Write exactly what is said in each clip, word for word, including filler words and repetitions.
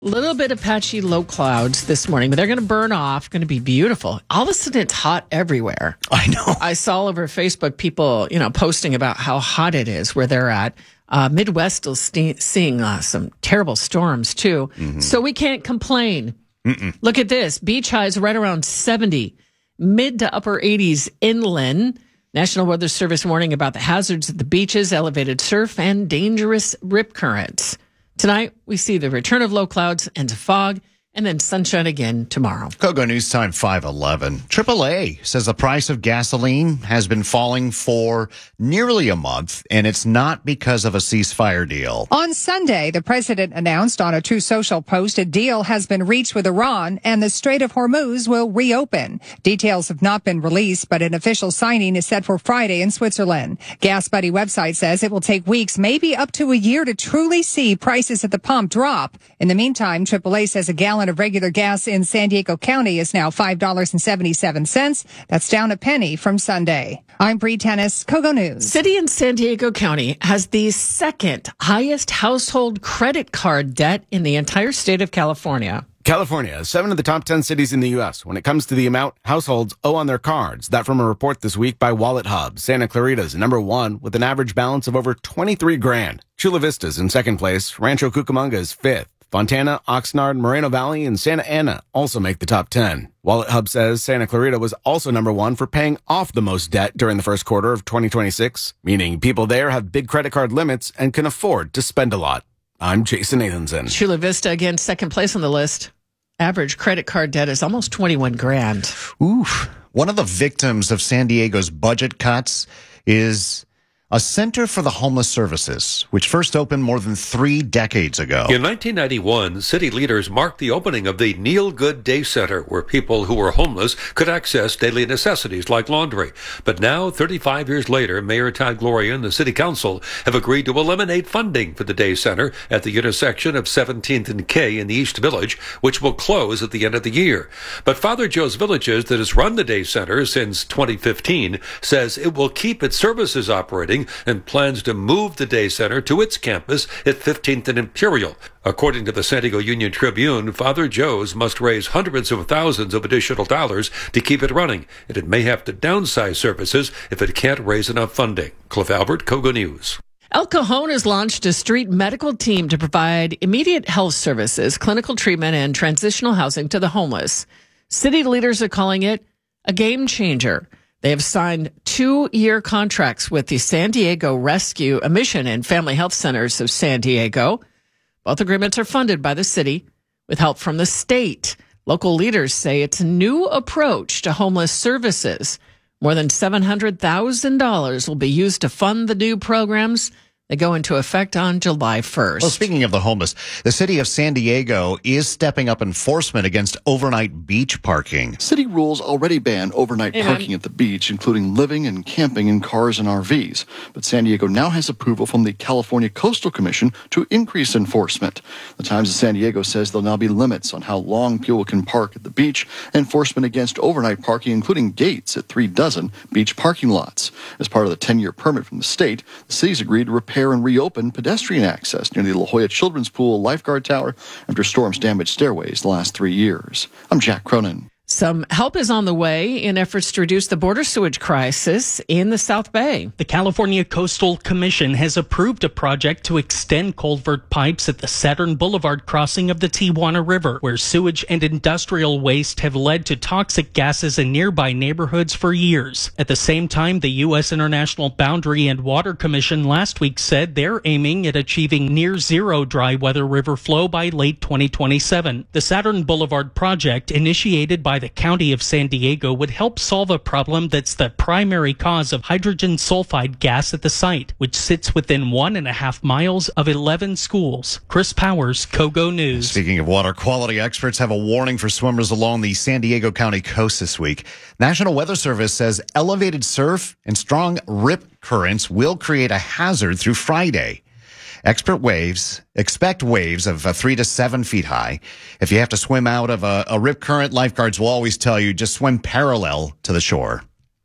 Little bit of patchy low clouds this morning, but they're going to burn off, going to be beautiful. All of a sudden, it's hot everywhere. I know. I saw over Facebook people, you know, posting about how hot it is where they're at. Uh, Midwest is st- seeing uh, some terrible storms, too. Mm-hmm. So we can't complain. Mm-mm. Look at this. Beach highs right around seventy, mid to upper eighties inland. National Weather Service warning about the hazards at the beaches, elevated surf, and dangerous rip currents. Tonight, we see the return of low clouds and fog, and then sunshine again tomorrow. Kogo News Time five eleven. triple A says the price of gasoline has been falling for nearly a month, and it's not because of a ceasefire deal. On Sunday, the president announced on a Truth Social post a deal has been reached with Iran, and the Strait of Hormuz will reopen. Details have not been released, but an official signing is set for Friday in Switzerland. Gas Buddy website says it will take weeks, maybe up to a year, to truly see prices at the pump drop. In the meantime, triple A says a gallon of regular gas in San Diego County is now five dollars and seventy-seven cents. That's down a penny from Sunday. I'm Bree Tennis, Kogo News. City in San Diego County has the second highest household credit card debt in the entire state of California. California is seven of the top ten cities in the U S when it comes to the amount households owe on their cards. That from a report this week by Wallet Hub. Santa Clarita is number one with an average balance of over twenty-three grand. Chula Vista is in second place. Rancho Cucamonga is fifth. Fontana, Oxnard, Moreno Valley, and Santa Ana also make the top ten. Wallet Hub says Santa Clarita was also number one for paying off the most debt during the first quarter of twenty twenty-six, meaning people there have big credit card limits and can afford to spend a lot. I'm Jason Nathanson. Chula Vista, again, second place on the list. Average credit card debt is almost twenty-one grand. Oof. One of the victims of San Diego's budget cuts is a Center for the Homeless Services, which first opened more than three decades ago. In nineteen ninety-one, city leaders marked the opening of the Neil Good Day Center, where people who were homeless could access daily necessities like laundry. But now, thirty-five years later, Mayor Todd Gloria and the City Council have agreed to eliminate funding for the day center at the intersection of seventeenth and K in the East Village, which will close at the end of the year. But Father Joe's Villages, that has run the day center since twenty fifteen, says it will keep its services operating and plans to move the day center to its campus at fifteenth and Imperial. According to the San Diego Union Tribune, Father Joe's must raise hundreds of thousands of additional dollars to keep it running, and it may have to downsize services if it can't raise enough funding. Cliff Albert, Kogo News. El Cajon has launched a street medical team to provide immediate health services, clinical treatment, and transitional housing to the homeless. City leaders are calling it a game changer. They have signed two-year contracts with the San Diego Rescue, Mission, and Family Health Centers of San Diego. Both agreements are funded by the city with help from the state. Local leaders say it's a new approach to homeless services. More than seven hundred thousand dollars will be used to fund the new programs. They go into effect on July first. Well, speaking of the homeless, the city of San Diego is stepping up enforcement against overnight beach parking. City rules already ban overnight Amen. parking at the beach, including living and camping in cars and R Vs. But San Diego now has approval from the California Coastal Commission to increase enforcement. The Times of San Diego says there'll now be limits on how long people can park at the beach, enforcement against overnight parking, including gates at three dozen beach parking lots. As part of the ten-year permit from the state, the city's agreed to repair and reopen pedestrian access near the La Jolla Children's Pool Lifeguard Tower after storms damaged stairways the last three years. I'm Jack Cronin. Some help is on the way in efforts to reduce the border sewage crisis in the South Bay. The California Coastal Commission has approved a project to extend culvert pipes at the Saturn Boulevard crossing of the Tijuana River, where sewage and industrial waste have led to toxic gases in nearby neighborhoods for years. At the same time, the U S International Boundary and Water Commission last week said they're aiming at achieving near zero dry weather river flow by late twenty twenty-seven. The Saturn Boulevard project, initiated by the County of San Diego, would help solve a problem that's the primary cause of hydrogen sulfide gas at the site, which sits within one and a half miles of eleven schools. Chris Powers, Kogo News. Speaking of water quality, experts have a warning for swimmers along the San Diego County coast this week. National Weather Service says elevated surf and strong rip currents will create a hazard through Friday. Expert waves, expect waves of uh, three to seven feet high. If you have to swim out of a, a rip current, lifeguards will always tell you just swim parallel to the shore.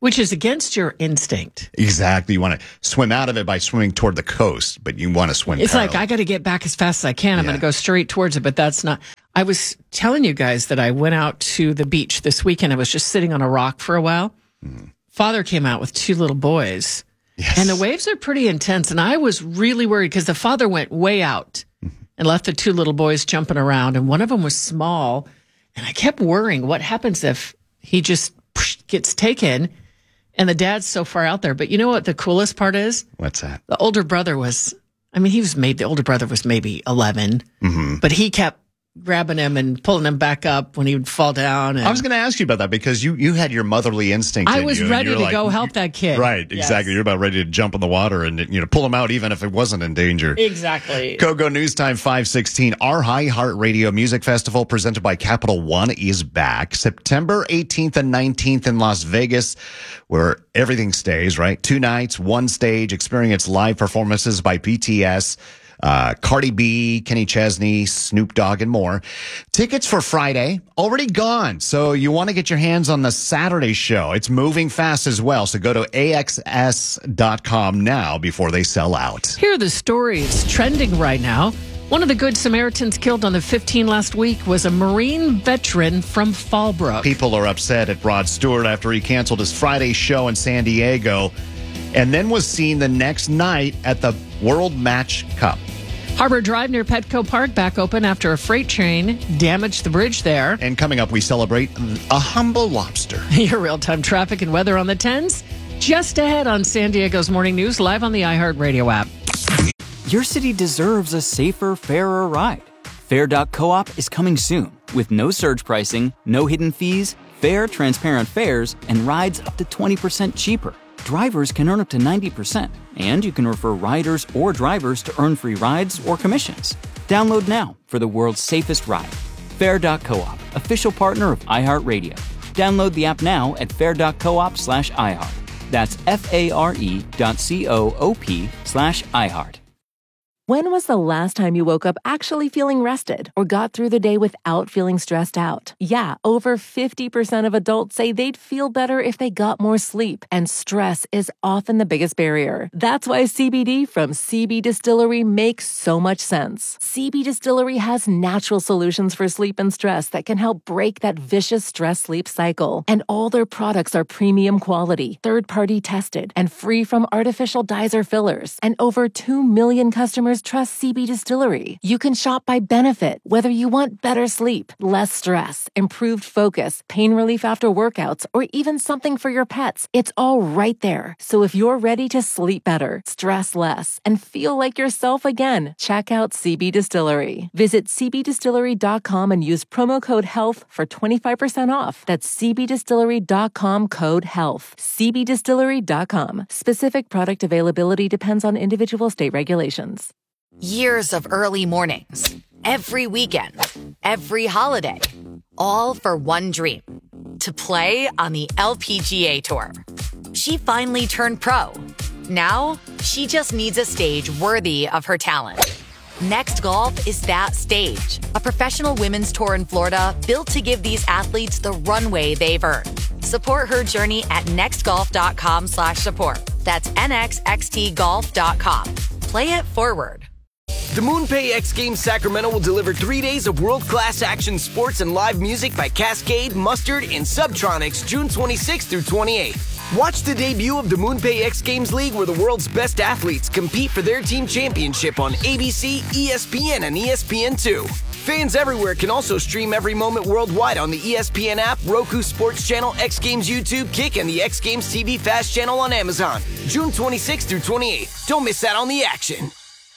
Which is against your instinct. Exactly. You want to swim out of it by swimming toward the coast, but you want to swim It's parallel. like, I got to get back as fast as I can. I'm Yeah. going to go straight towards it, but that's not. I was telling you guys that I went out to the beach this weekend. I was just sitting on a rock for a while. Mm. Father came out with two little boys. Yes. And the waves are pretty intense. And I was really worried because the father went way out and left the two little boys jumping around. And one of them was small. And I kept worrying, what happens if he just gets taken and the dad's so far out there? But you know what the coolest part is? What's that? The older brother was, I mean, he was maybe, the older brother was maybe eleven, mm-hmm. but he kept grabbing him and pulling him back up when he would fall down. And I was going to ask you about that because you, you had your motherly instinct. I in was you, ready to like, go help that kid. Right, Yes. exactly. You're about ready to jump in the water and you know pull him out even if it wasn't in danger. Exactly. Kogo News Time five sixteen. Our iHeartRadio Music Festival presented by Capital One is back September eighteenth and nineteenth in Las Vegas, where everything stays, right? Two nights, one stage, experience live performances by B T S. Uh, Cardi B, Kenny Chesney, Snoop Dogg, and more. Tickets for Friday already gone. So you want to get your hands on the Saturday show. It's moving fast as well. So go to A X S dot com now before they sell out. Here are the stories trending right now. One of the Good Samaritans killed on the fifteenth last week was a Marine veteran from Fallbrook. People are upset at Rod Stewart after he canceled his Friday show in San Diego and then was seen the next night at the World Match Cup. Harbor Drive near Petco Park back open after a freight train damaged the bridge there. And coming up, we celebrate a humble lobster. Your real-time traffic and weather on the tens. Just ahead on San Diego's Morning News, live on the iHeartRadio app. Your city deserves a safer, fairer ride. Fair dot coop is coming soon with no surge pricing, no hidden fees, fair, transparent fares, and rides up to twenty percent cheaper. Drivers can earn up to ninety percent, and you can refer riders or drivers to earn free rides or commissions. Download now for the world's safest ride. Fair dot coop, official partner of iHeartRadio. Download the app now at fair dot coop slash iHeart. That's F-A-R-E dot C-O-O-P slash iHeart. When was the last time you woke up actually feeling rested or got through the day without feeling stressed out? Yeah, over fifty percent of adults say they'd feel better if they got more sleep, and stress is often the biggest barrier. That's why C B D from C B Distillery makes so much sense. C B Distillery has natural solutions for sleep and stress that can help break that vicious stress-sleep cycle. And all their products are premium quality, third-party tested, and free from artificial dyes or fillers. And over two million customers trust C B Distillery. You can shop by benefit, whether you want better sleep, less stress, improved focus, pain relief after workouts, or even something for your pets. It's all right there. So if you're ready to sleep better, stress less, and feel like yourself again, check out C B Distillery. Visit C B distillery dot com and use promo code HEALTH for twenty-five percent off. That's C B distillery dot com code HEALTH. C B distillery dot com. Specific product availability depends on individual state regulations. Years of early mornings, every weekend, every holiday, all for one dream, to play on the L P G A Tour. She finally turned pro. Now, she just needs a stage worthy of her talent. Next Golf is that stage, a professional women's tour in Florida built to give these athletes the runway they've earned. Support her journey at nextgolf.com slash support. That's N X X T golf dot com. Play it forward. The MoonPay X Games Sacramento will deliver three days of world-class action sports and live music by Cascade, Mustard, and Subtronics June twenty-sixth through twenty-eighth. Watch the debut of the MoonPay X Games League where the world's best athletes compete for their team championship on A B C, E S P N, and E S P N two. Fans everywhere can also stream every moment worldwide on the E S P N app, Roku Sports Channel, X Games YouTube, Kick, and the X Games T V Fast Channel on Amazon. June twenty-sixth through twenty-eighth. Don't miss out on the action.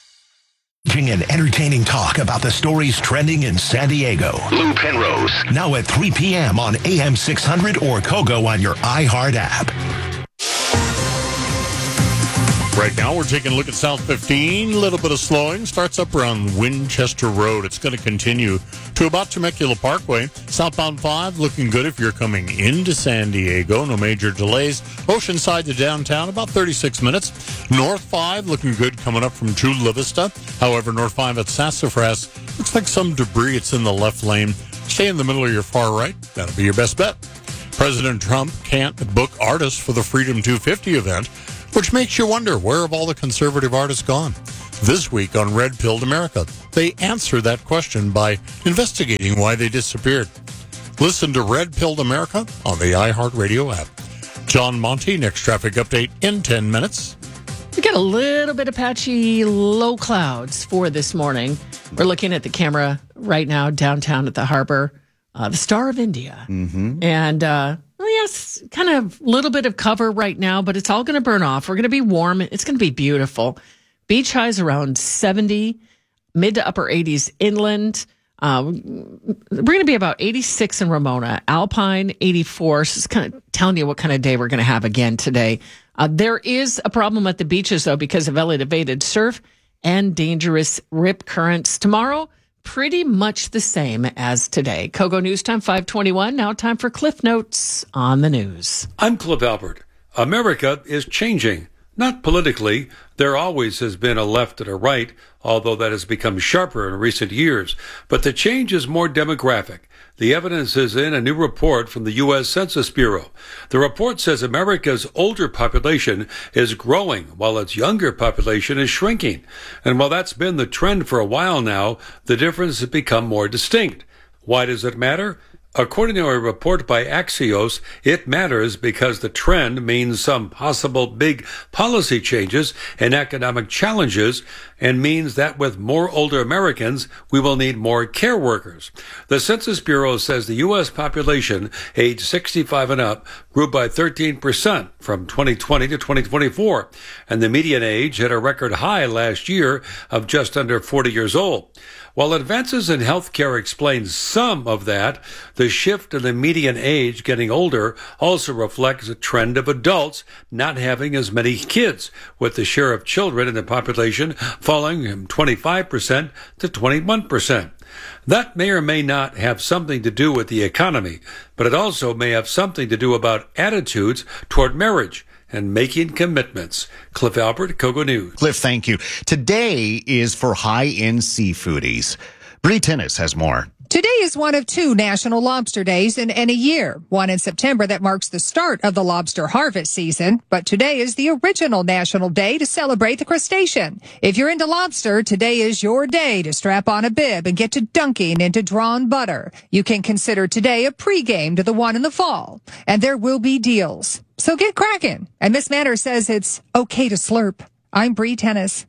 And entertaining talk about the stories trending in San Diego. Lou Penrose, now at three p.m. on A M six hundred or Kogo on your iHeart app. Right now, we're taking a look at South fifteen. A little bit of slowing. Starts up around Winchester Road. It's going to continue to about Temecula Parkway. Southbound five looking good if you're coming into San Diego. No major delays. Oceanside to downtown, about thirty-six minutes. North five looking good coming up from Chula Vista. However, North five at Sassafras looks like some debris. It's in the left lane. Stay in the middle of your far right. That'll be your best bet. President Trump can't book artists for the Freedom two fifty event, which makes you wonder, where have all the conservative artists gone? This week on Red Pilled America, they answer that question by investigating why they disappeared. Listen to Red Pilled America on the iHeartRadio app. John Monty, next traffic update in ten minutes. We got a little bit of patchy low clouds for this morning. We're looking at the camera right now downtown at the harbor, uh, the Star of India. Mm-hmm. And, uh, well, yes, kind of a little bit of cover right now, but it's all going to burn off. We're going to be warm. It's going to be beautiful. Beach highs around seventy, mid to upper eighties inland. Uh, we're going to be about eighty-six in Ramona, Alpine eighty-four. So it's kind of telling you what kind of day we're going to have again today. Uh, there is a problem at the beaches, though, because of elevated surf and dangerous rip currents. Tomorrow, pretty much the same as today. Kogo News Time, five twenty-one. Now time for Cliff Notes on the news. I'm Cliff Albert. America is changing. Not politically. There always has been a left and a right, although that has become sharper in recent years. But the change is more demographic. The evidence is in a new report from the U S Census Bureau. The report says America's older population is growing while its younger population is shrinking. And while that's been the trend for a while now, the difference has become more distinct. Why does it matter? According to a report by Axios, it matters because the trend means some possible big policy changes and economic challenges, and means that with more older Americans, we will need more care workers. The Census Bureau says the U S population age sixty-five and up grew by thirteen percent from twenty twenty to twenty twenty-four, and the median age hit a record high last year of just under forty years old. While advances in healthcare explain some of that, the shift in the median age getting older also reflects a trend of adults not having as many kids, with the share of children in the population falling from twenty-five percent to twenty-one percent. That may or may not have something to do with the economy, but it also may have something to do about attitudes toward marriage and making commitments. Cliff Albert, Kogo News. Cliff, thank you. Today is for high-end seafoodies. Bree Tennis has more. Today is one of two National Lobster Days in any year. One in September that marks the start of the lobster harvest season. But today is the original National Day to celebrate the crustacean. If you're into lobster, today is your day to strap on a bib and get to dunking into drawn butter. You can consider today a pregame to the one in the fall. And there will be deals. So get cracking. And Miss Manor says it's okay to slurp. I'm Bree Tennis.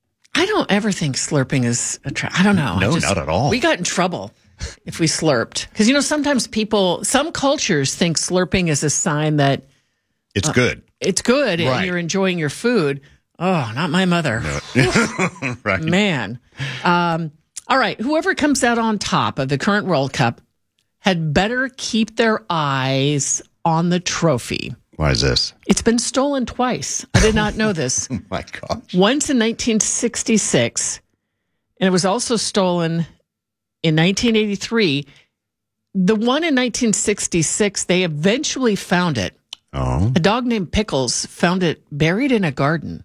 I don't ever think slurping is a tra- I don't know. No, just, not at all. We got in trouble if we slurped. Because, you know, sometimes people, some cultures think slurping is a sign that it's uh, good. It's good Right. and you're enjoying your food. Oh, not my mother. No. Right. Man. Um, all right. Whoever comes out on top of the current World Cup had better keep their eyes on the trophy. Why is this? It's been stolen twice. I did not know this. Oh my gosh. Once in nineteen sixty-six, and it was also stolen in nineteen eighty-three. The one in nineteen sixty-six, they eventually found it. Oh. A dog named Pickles found it buried in a garden.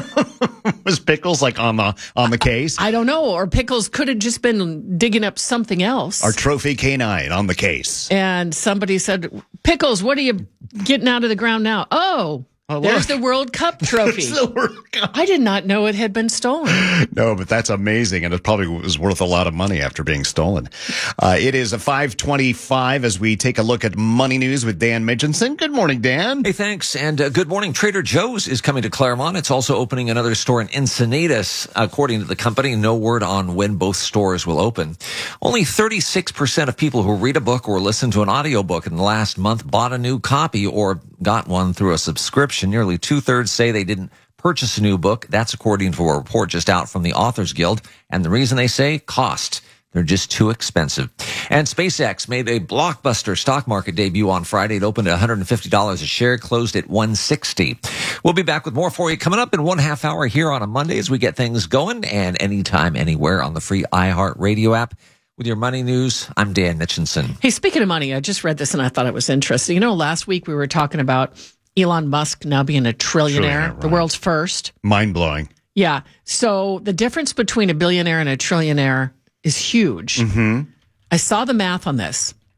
Was Pickles like on the on the case? I don't know. Or Pickles could have just been digging up something else. Our trophy canine on the case. And somebody said, Pickles, what are you getting out of the ground now? Oh, Oh, there's look. the World Cup trophy. There's the World Cup. I did not know it had been stolen. No, but that's amazing, and it probably was worth a lot of money after being stolen. Uh, it is a five twenty-five as we take a look at money news with Dan Mitchinson. Good morning, Dan. Hey, thanks, and uh, good morning. Trader Joe's is coming to Claremont. It's also opening another store in Encinitas. According to the company, no word on when both stores will open. Only thirty-six percent of people who read a book or listen to an audiobook in the last month bought a new copy or got one through a subscription. Nearly two-thirds say they didn't purchase a new book. That's according to a report just out from the Authors Guild. And the reason they say cost. They're just too expensive. And SpaceX made a blockbuster stock market debut on Friday. It opened at one hundred fifty dollars a share, closed at one hundred sixty dollars. We'll be back with more for you coming up in one half hour here on a Monday as we get things going, and anytime, anywhere on the free iHeartRadio app. With your money news, I'm Dan Mitchinson. Hey, speaking of money, I just read this and I thought it was interesting. You know, last week we were talking about Elon Musk now being a trillionaire, Trillionaire, right. The world's first. Mind-blowing. Yeah. So the difference between a billionaire and a trillionaire is huge. Mm-hmm. I saw the math on this.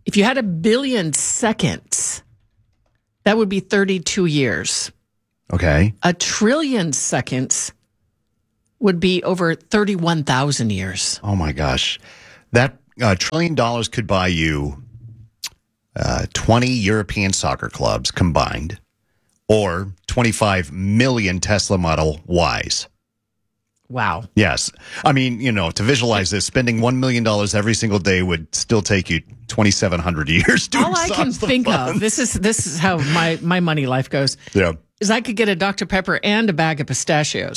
If you had a billion seconds, that would be thirty-two years. Okay. A trillion seconds would be over thirty-one thousand years. Oh, my gosh. That uh, trillion dollars could buy you uh, twenty European soccer clubs combined or twenty-five million Tesla Model Ys. Wow. Yes. I mean, you know, to visualize this, spending one million dollars every single day would still take you twenty-seven hundred years. Doing All I can think of, this is this is how my, my money life goes, yeah. is I could get a Doctor Pepper and a bag of pistachios.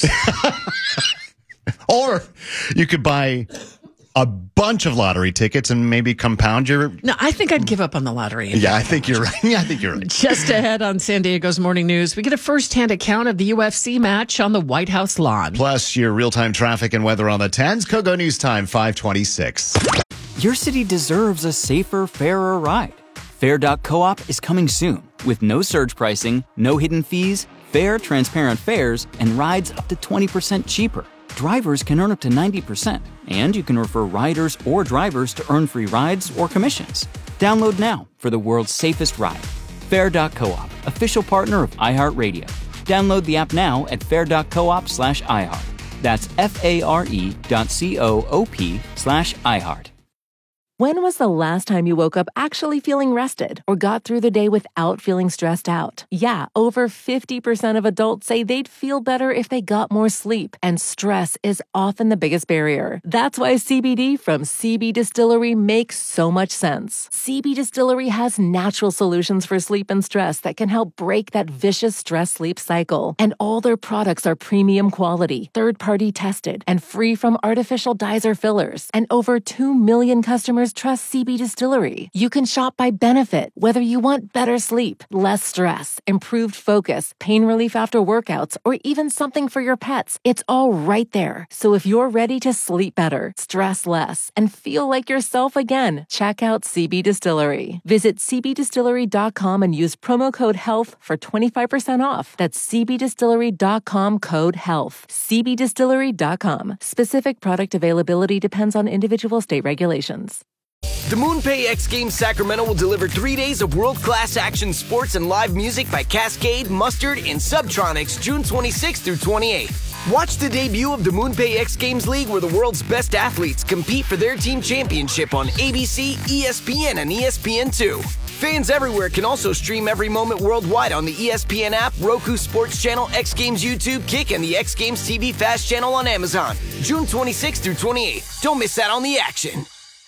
Or you could buy a bunch of lottery tickets and maybe compound your... No, I think I'd give up on the lottery. Yeah, I think you're right. Yeah, I think you're right. Just ahead on San Diego's Morning News, we get a first-hand account of the U F C match on the White House lawn. Plus, your real-time traffic and weather on the tens. Kogo News Time, five twenty-six. Your city deserves a safer, fairer ride. Fair dot coop is coming soon with no surge pricing, no hidden fees, fair, transparent fares, and rides up to twenty percent cheaper. Drivers can earn up to ninety percent, and you can refer riders or drivers to earn free rides or commissions. Download now for the world's safest ride. Fair dot coop, official partner of iHeartRadio. Download the app now at fair dot coop slash iHeart. That's F-A-R-E dot C-O-O-P slash iHeart. When was the last time you woke up actually feeling rested or got through the day without feeling stressed out? Yeah, over fifty percent of adults say they'd feel better if they got more sleep, and stress is often the biggest barrier. That's why C B D from C B Distillery makes so much sense. C B Distillery has natural solutions for sleep and stress that can help break that vicious stress-sleep cycle. And all their products are premium quality, third-party tested, and free from artificial dyes or fillers. And over two million customers trust C B Distillery. You can shop by benefit, whether you want better sleep, less stress, improved focus, pain relief after workouts, or even something for your pets. It's all right there. So if you're ready to sleep better, stress less, and feel like yourself again, check out C B Distillery. Visit c b distillery dot com and use promo code HEALTH for twenty-five percent off. That's c b distillery dot com code HEALTH. c b distillery dot com. Specific product availability depends on individual state regulations. The MoonPay X Games Sacramento will deliver three days of world-class action sports and live music by Cascade, Mustard, and Subtronics June twenty-sixth through twenty-eighth. Watch the debut of the MoonPay X Games League, where the world's best athletes compete for their team championship on A B C, E S P N, and E S P N two. Fans everywhere can also stream every moment worldwide on the E S P N app, Roku Sports Channel, X Games YouTube, Kick, and the X Games T V Fast Channel on Amazon. June twenty-sixth through twenty-eighth. Don't miss out on the action.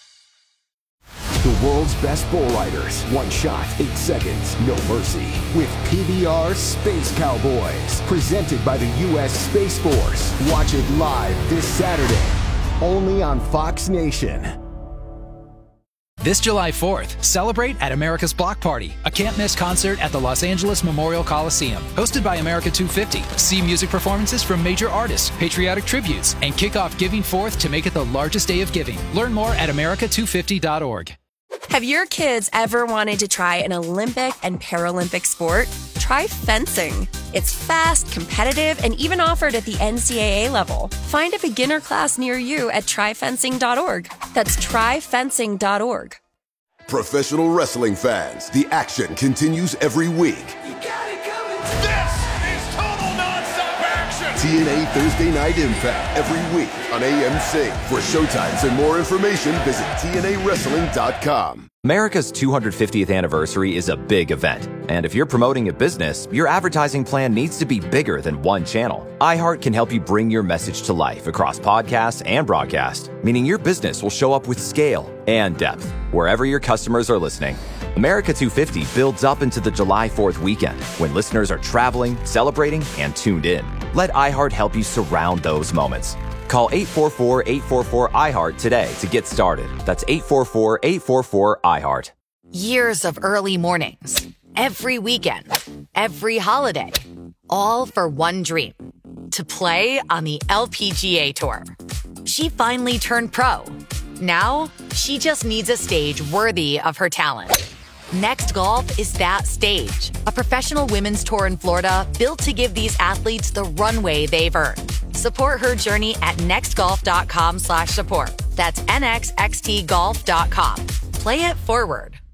The world's best bull riders. One shot, eight seconds, no mercy. With P B R Space Cowboys. Presented by the U S Space Force. Watch it live this Saturday. Only on Fox Nation. This July fourth, celebrate at America's Block Party, a can't-miss concert at the Los Angeles Memorial Coliseum. Hosted by America two fifty. See music performances from major artists, patriotic tributes, and kick off Giving Fourth to make it the largest day of giving. Learn more at america two fifty dot org. Have your kids ever wanted to try an Olympic and Paralympic sport? Try fencing. It's fast, competitive, and even offered at the N C double A level. Find a beginner class near you at try fencing dot org. That's try fencing dot org. Professional wrestling fans, the action continues every week. You got it coming. This is total nonstop action. T N A Thursday Night Impact every week on A M C. For showtimes and more information, visit T N A wrestling dot com. America's two hundred fiftieth anniversary is a big event, and if you're promoting a business, your advertising plan needs to be bigger than one channel. iHeart can help you bring your message to life across podcasts and broadcast, meaning your business will show up with scale and depth wherever your customers are listening. America two fifty builds up into the July fourth weekend when listeners are traveling, celebrating, and tuned in. Let iHeart help you surround those moments. Call eight four four, eight four four, I heart today to get started. That's eight four four, eight four four, I heart. Years of early mornings, every weekend, every holiday, all for one dream, to play on the L P G A Tour. She finally turned pro. Now, she just needs a stage worthy of her talent. Next Golf is that stage, a professional women's tour in Florida built to give these athletes the runway they've earned. Support her journey at next golf dot com slash support. That's N X X T golf dot com. Play it forward.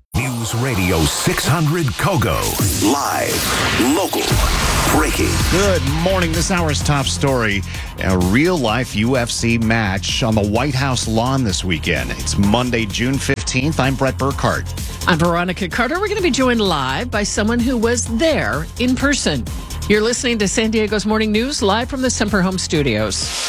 News Radio six hundred Kogo. Live, local, breaking. Good morning. This hour's top story, a real-life U F C match on the White House lawn this weekend. It's Monday, June fifteenth. I'm Brett Burkhardt. I'm Veronica Carter. We're going to be joined live by someone who was there in person. You're listening to San Diego's Morning News, live from the Semper Home Studios.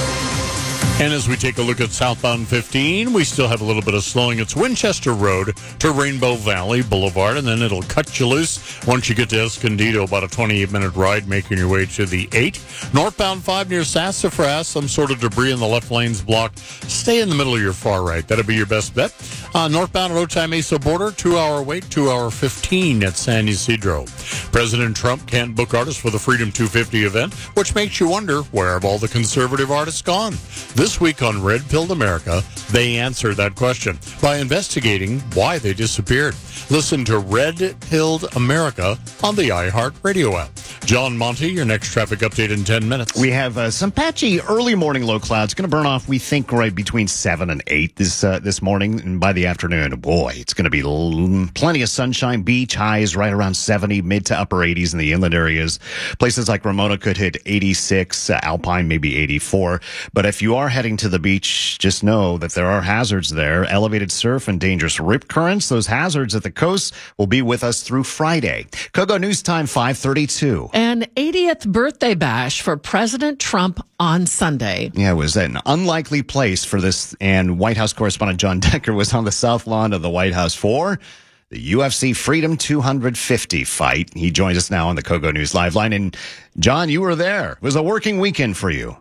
And as we take a look at southbound fifteen, we still have a little bit of slowing. It's Winchester Road to Rainbow Valley Boulevard, and then it'll cut you loose once you get to Escondido, about a twenty-eight minute ride, making your way to the eight. Northbound five near Sassafras, some sort of debris in the left lane's blocked. Stay in the middle of your far right. That'll be your best bet. Uh, northbound at Otay Mesa border, two-hour wait, two-hour fifteen at San Ysidro. President Trump can't book artists for the Freedom two fifty event, which makes you wonder, where have all the conservative artists gone? This week on Red Pilled America, they answer that question by investigating why they disappeared. Listen to Red Pilled America on the iHeartRadio app. John Monty, your next traffic update in ten minutes. We have uh, some patchy early morning low clouds. Going to burn off, we think, right between seven and eight this uh, this morning. And by the afternoon, boy, it's going to be l- plenty of sunshine. Beach highs right around seventy, mid to upper eighties in the inland areas. Places like Ramona could hit eighty-six, uh, Alpine maybe eighty-four. But if you are heading to the beach, just know that there are hazards there. Elevated surf and dangerous rip currents. Those hazards at the coast will be with us through Friday. Kogo News Time, five thirty-two. An eightieth birthday bash for President Trump on Sunday. Yeah, it was an unlikely place for this, and White House correspondent John Decker was on the south lawn of the White House for the U F C Freedom two fifty fight. He joins us now on the Kogo News Live line. And John, you were there. It was a working weekend for you.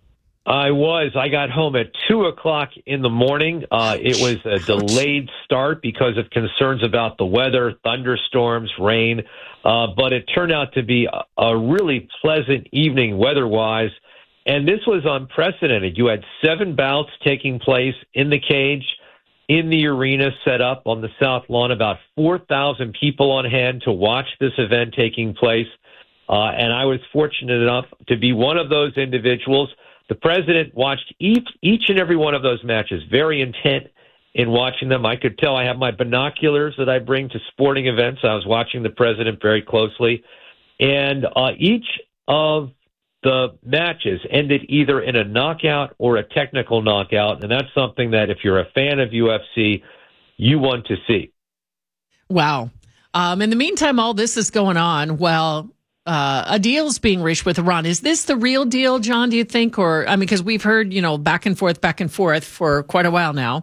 I was. I got home at two o'clock in the morning. Uh, it was a delayed start because of concerns about the weather, thunderstorms, rain. Uh, but it turned out to be a, a really pleasant evening weather-wise. And this was unprecedented. You had seven bouts taking place in the cage, in the arena set up on the south lawn, about four thousand people on hand to watch this event taking place. Uh, and I was fortunate enough to be one of those individuals. The president watched each, each and every one of those matches, very intent in watching them. I could tell I have my binoculars that I bring to sporting events. I was watching the president very closely. And uh, each of the matches ended either in a knockout or a technical knockout. And that's something that if you're a fan of U F C, you want to see. Wow. Um, in the meantime, all this is going on. Well, Uh, a deal's being reached with Iran. Is this the real deal, John, do you think? Or, I mean, because we've heard, you know, back and forth, back and forth for quite a while now.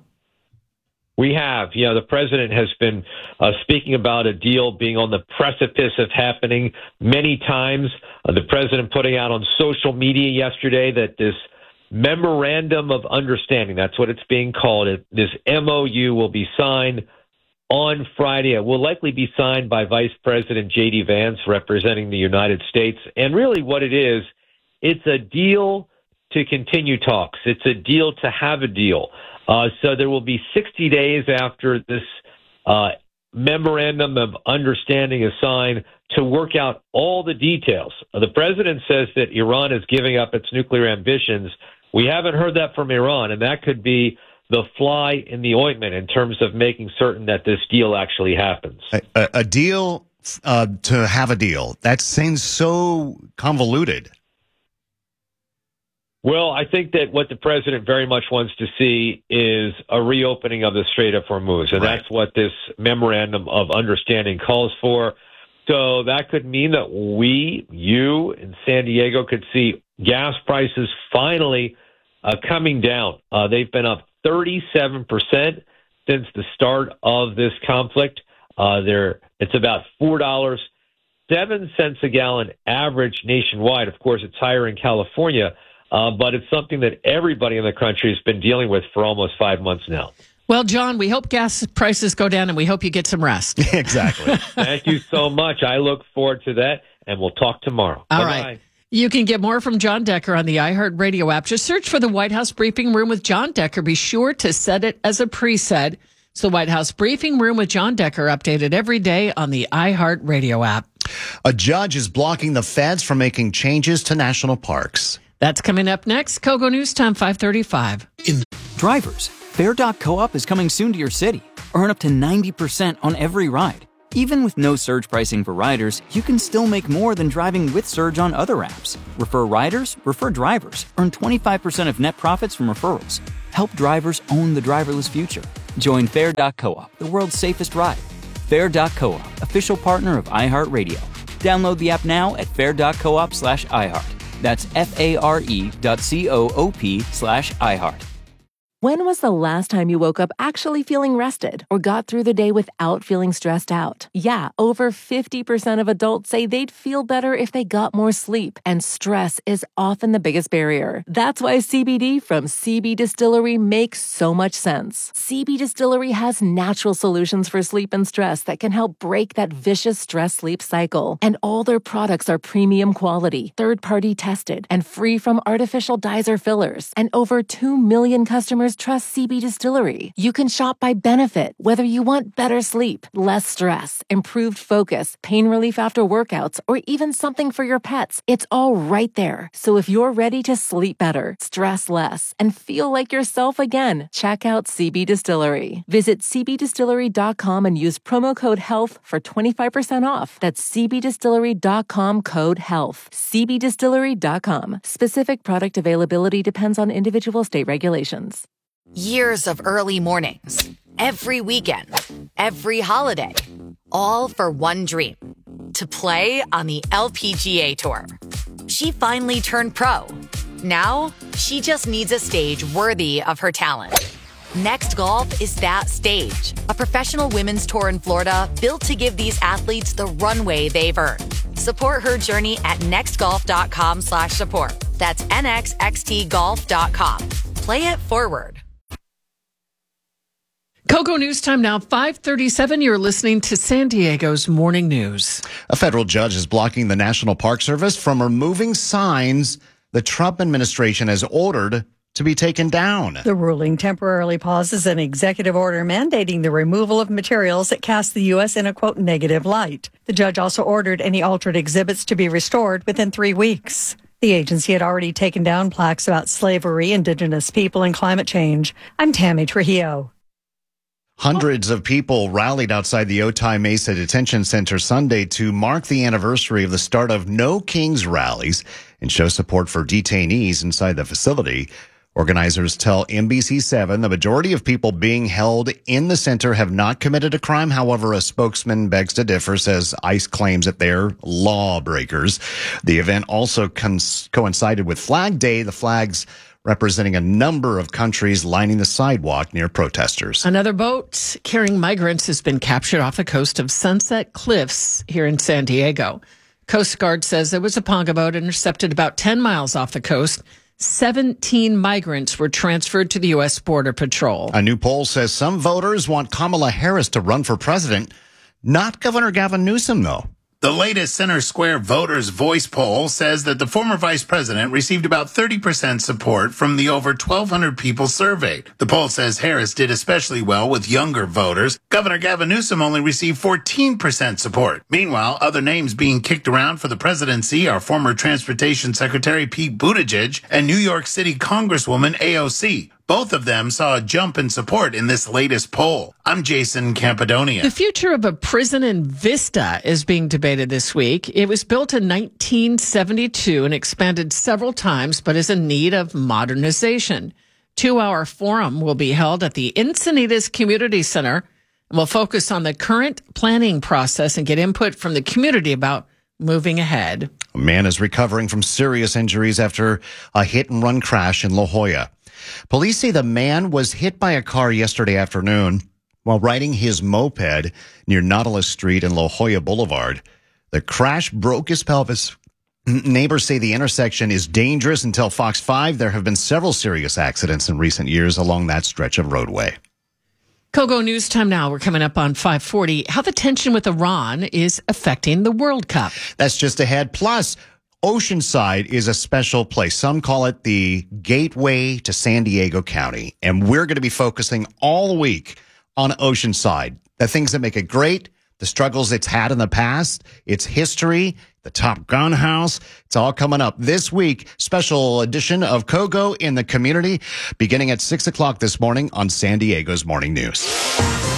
We have. You know, the president has been uh, speaking about a deal being on the precipice of happening many times. Uh, the president putting out on social media yesterday that this memorandum of understanding, that's what it's being called, it, this M O U will be signed on Friday. It will likely be signed by Vice President J D Vance, representing the United States. And really what it is, it's a deal to continue talks. It's a deal to have a deal. Uh, so there will be sixty days after this uh, memorandum of understanding is signed to work out all the details. Uh, the president says that Iran is giving up its nuclear ambitions. We haven't heard that from Iran, and that could be the fly in the ointment in terms of making certain that this deal actually happens. A, a, a deal uh, to have a deal. That seems so convoluted. Well, I think that what the president very much wants to see is a reopening of the Strait of Hormuz, and right. That's what this memorandum of understanding calls for. So that could mean that we, you in San Diego, could see gas prices finally uh, coming down. Uh, they've been up thirty-seven percent since the start of this conflict. Uh, there, it's about four dollars and seven cents a gallon average nationwide. Of course, it's higher in California, uh, but it's something that everybody in the country has been dealing with for almost five months now. Well, John, we hope gas prices go down, and we hope you get some rest. Exactly. Thank you so much. I look forward to that, and we'll talk tomorrow. All Bye-bye. right. You can get more from John Decker on the iHeartRadio app. Just search for the White House Briefing Room with John Decker. Be sure to set it as a preset. It's the White House Briefing Room with John Decker, updated every day on the iHeartRadio app. A judge is blocking the feds from making changes to national parks. That's coming up next. Kogo News Time, five thirty-five. Drivers, Fair dot co op is coming soon to your city. Earn up to ninety percent on every ride. Even with no surge pricing for riders, you can still make more than driving with Surge on other apps. Refer riders, refer drivers. Earn twenty-five percent of net profits from referrals. Help drivers own the driverless future. Join Fair dot coop, the world's safest ride. Fair dot coop, official partner of iHeartRadio. Download the app now at fair dot coop slash iHeart. That's F-A-R-E dot C-O-O-P slash iHeart. When was the last time you woke up actually feeling rested or got through the day without feeling stressed out? Yeah, over fifty percent of adults say they'd feel better if they got more sleep, and stress is often the biggest barrier. That's why C B D from C B Distillery makes so much sense. C B Distillery has natural solutions for sleep and stress that can help break that vicious stress-sleep cycle. And all their products are premium quality, third-party tested, and free from artificial dyes or fillers. And over two million customers trust C B Distillery. You can shop by benefit, whether you want better sleep, less stress, improved focus, pain relief after workouts, or even something for your pets. It's all right there. So if you're ready to sleep better, stress less, and feel like yourself again, check out C B Distillery. Visit C B distillery dot com and use promo code HEALTH for twenty-five percent off. That's C B distillery dot com code HEALTH. C B distillery dot com. Specific product availability depends on individual state regulations. Years of early mornings, every weekend, every holiday, all for one dream, to play on the L P G A Tour. She finally turned pro. Now, she just needs a stage worthy of her talent. Next Golf is that stage, a professional women's tour in Florida built to give these athletes the runway they've earned. Support her journey at nextgolf.com slash support. That's N X X T golf dot com. Play it forward. Coco News Time now, five thirty-seven. You're listening to San Diego's Morning News. A federal judge is blocking the National Park Service from removing signs the Trump administration has ordered to be taken down. The ruling temporarily pauses an executive order mandating the removal of materials that cast the U S in a, quote, negative light. The judge also ordered any altered exhibits to be restored within three weeks. The agency had already taken down plaques about slavery, indigenous people, and climate change. I'm Tammy Trujillo. Hundreds of people rallied outside the Otay Mesa Detention Center Sunday to mark the anniversary of the start of No Kings rallies and show support for detainees inside the facility. Organizers tell N B C seven the majority of people being held in the center have not committed a crime. However, a spokesman begs to differ, says ICE claims that they're lawbreakers. The event also cons- coincided with Flag Day, the flags representing a number of countries lining the sidewalk near protesters. Another boat carrying migrants has been captured off the coast of Sunset Cliffs here in San Diego. Coast Guard says there was a Ponga boat intercepted about ten miles off the coast. seventeen migrants were transferred to the U S Border Patrol. A new poll says some voters want Kamala Harris to run for president, not Governor Gavin Newsom, though. The latest Center Square Voters Voice poll says that the former vice president received about thirty percent support from the over twelve hundred people surveyed. The poll says Harris did especially well with younger voters. Governor Gavin Newsom only received fourteen percent support. Meanwhile, other names being kicked around for the presidency are former Transportation Secretary Pete Buttigieg and New York City Congresswoman A O C. Both of them saw a jump in support in this latest poll. I'm Jason Campidonia. The future of a prison in Vista is being debated this week. It was built in nineteen seventy-two and expanded several times, but is in need of modernization. Two-hour forum will be held at the Encinitas Community Center and will focus on the current planning process and get input from the community about moving ahead. A man is recovering from serious injuries after a hit-and-run crash in La Jolla. Police say the man was hit by a car yesterday afternoon while riding his moped near Nautilus Street and La Jolla Boulevard. The crash broke his pelvis. Neighbors say the intersection is dangerous and tell Fox five there have been several serious accidents in recent years along that stretch of roadway. Coco News Time now. We're coming up on five forty. How the tension with Iran is affecting the World Cup. That's just ahead. Plus, Oceanside is a special place. Some call it the gateway to San Diego County. And we're going to be focusing all week on Oceanside. The things that make it great, the struggles it's had in the past, its history, the Top Gun House. It's all coming up this week. Special edition of Coco in the Community beginning at six o'clock this morning on San Diego's Morning News.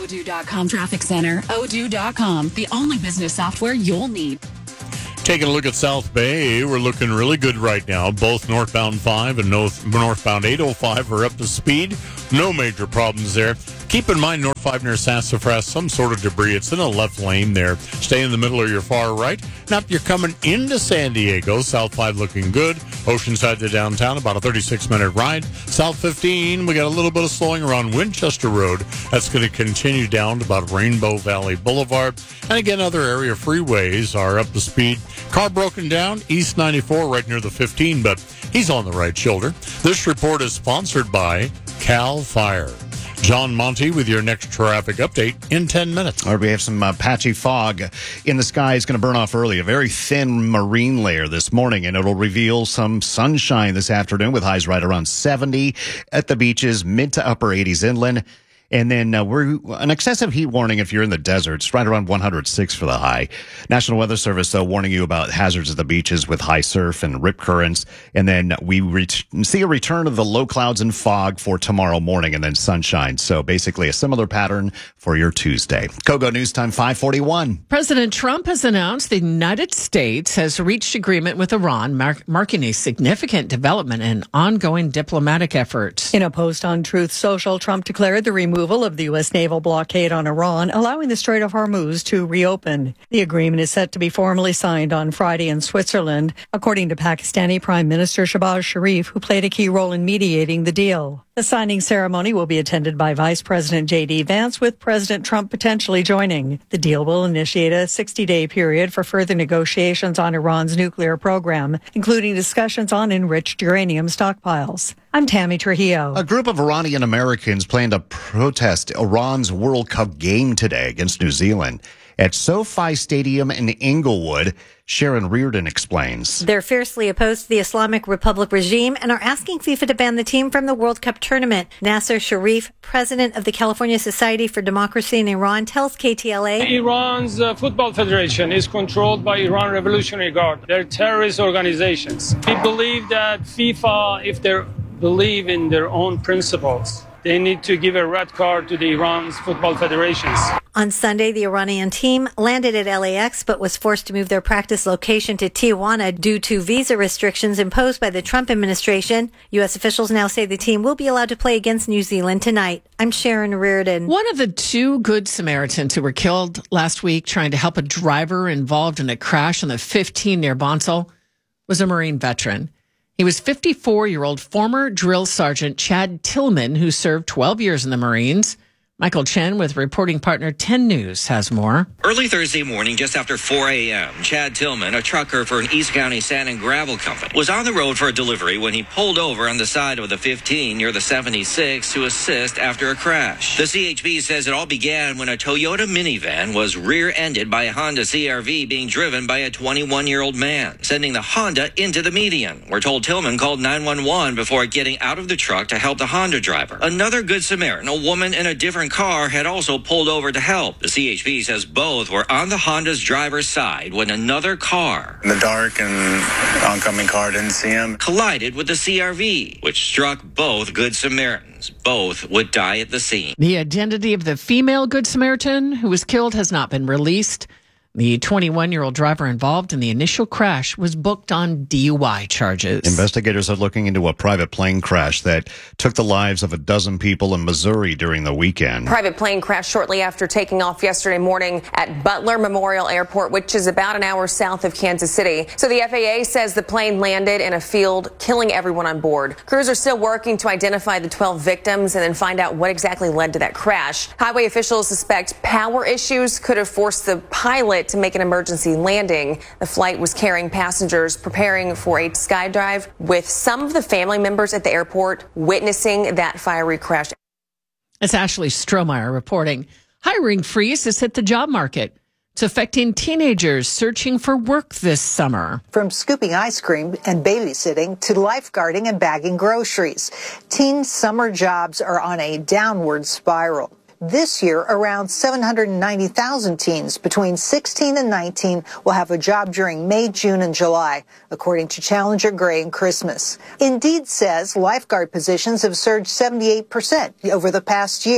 Odoo dot com Traffic Center. Odoo dot com, the only business software you'll need. Taking a look at South Bay, we're looking really good right now. Both northbound five and north, northbound eight oh five are up to speed. No major problems there. Keep in mind, North five near Sassafras, some sort of debris. It's in the left lane there. Stay in the middle or your far right. Now, if you're coming into San Diego, South five looking good. Oceanside to downtown, about a thirty-six minute ride. South fifteen, we got a little bit of slowing around Winchester Road. That's going to continue down to about Rainbow Valley Boulevard. And again, other area freeways are up to speed. Car broken down, East ninety-four right near the fifteen, but he's on the right shoulder. This report is sponsored by Cal Fire. John Monty with your next traffic update in ten minutes. All right, we have some uh, patchy fog in the sky. It's going to burn off early. A very thin marine layer this morning, and it'll reveal some sunshine this afternoon with highs right around seventy at the beaches, mid to upper eighties inland. And then uh, we're an excessive heat warning if you're in the desert. It's right around one hundred six for the high. National Weather Service, though, warning you about hazards at the beaches with high surf and rip currents. And then we ret- see a return of the low clouds and fog for tomorrow morning and then sunshine. So basically a similar pattern for your Tuesday. Kogo News Time five forty-one. President Trump has announced the United States has reached agreement with Iran, mar- marking a significant development in ongoing diplomatic efforts. In a post on Truth Social, Trump declared the removal of the U S naval blockade on Iran, allowing the Strait of Hormuz to reopen. The agreement is set to be formally signed on Friday in Switzerland, according to Pakistani Prime Minister Shehbaz Sharif, who played a key role in mediating the deal. The signing ceremony will be attended by Vice President J D Vance, with President Trump potentially joining. The deal will initiate a sixty-day period for further negotiations on Iran's nuclear program, including discussions on enriched uranium stockpiles. I'm Tammy Trujillo. A group of Iranian Americans plan to protest Iran's World Cup game today against New Zealand at SoFi Stadium in Inglewood. Sharon Reardon explains. They're fiercely opposed to the Islamic Republic regime and are asking FIFA to ban the team from the World Cup tournament. Nasser Sharif, president of the California Society for Democracy in Iran, tells K T L A. Iran's uh, football federation is controlled by Iran Revolutionary Guard. They're terrorist organizations. We believe that FIFA, if they believe in their own principles, they need to give a red card to the Iran's football federations. On Sunday, the Iranian team landed at L A X but was forced to move their practice location to Tijuana due to visa restrictions imposed by the Trump administration. U S officials now say the team will be allowed to play against New Zealand tonight. I'm Sharon Reardon. One of the two Good Samaritans who were killed last week trying to help a driver involved in a crash on the fifteen near Bonsall was a Marine veteran. He was fifty-four-year-old former drill sergeant Chad Tillman, who served twelve years in the Marines. Michael Chen with reporting partner ten News has more. Early Thursday morning, just after four a.m., Chad Tillman, a trucker for an East County sand and gravel company, was on the road for a delivery when he pulled over on the side of the fifteen near the seventy-six to assist after a crash. The C H P says it all began when a Toyota minivan was rear-ended by a Honda C R V being driven by a twenty-one-year-old man, sending the Honda into the median. We're told Tillman called nine one one before getting out of the truck to help the Honda driver. Another Good Samaritan, a woman in a different car, had also pulled over to help. The C H P says both were on the Honda's driver's side when another car, in the dark, and oncoming car didn't see him, collided with the C R V, which struck both Good Samaritans. Both would die at the scene. The identity of the female Good Samaritan who was killed has not been released. The twenty-one-year-old driver involved in the initial crash was booked on D U I charges. Investigators are looking into a private plane crash that took the lives of a dozen people in Missouri during the weekend. Private plane crashed shortly after taking off yesterday morning at Butler Memorial Airport, which is about an hour south of Kansas City. So the F A A says the plane landed in a field, killing everyone on board. Crews are still working to identify the twelve victims and then find out what exactly led to that crash. Highway officials suspect power issues could have forced the pilot to make an emergency landing. The flight was carrying passengers preparing for a skydive, with some of the family members at the airport witnessing that fiery crash. It's Ashley Strohmeyer reporting. Hiring freeze has hit the job market. It's affecting teenagers searching for work this summer. From scooping ice cream and babysitting to lifeguarding and bagging groceries, teen summer jobs are on a downward spiral. This year, around seven hundred ninety thousand teens between sixteen and nineteen will have a job during May, June, and July, according to Challenger Gray and Christmas. Indeed says lifeguard positions have surged seventy-eight percent over the past year.